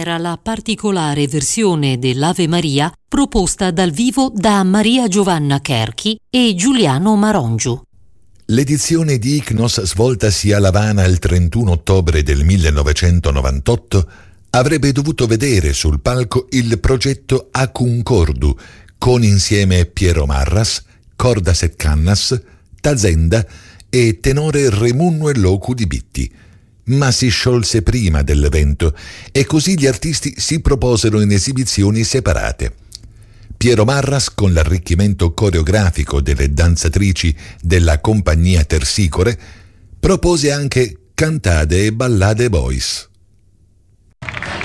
era la particolare versione dell'Ave Maria proposta dal vivo da Maria Giovanna Cherchi e Giuliano Marongiu. L'edizione di Ichnos, svoltasi a L'Avana il 31 ottobre del 1998, avrebbe dovuto vedere sul palco il progetto Acuncordu, con insieme Piero Marras, Corda Seccannas, Tazenda e tenore Remunno Locu di Bitti. Ma si sciolse prima dell'evento e così gli artisti si proposero in esibizioni separate. Piero Marras, con l'arricchimento coreografico delle danzatrici della compagnia Tersicore, propose anche Cantade e Ballade Boys.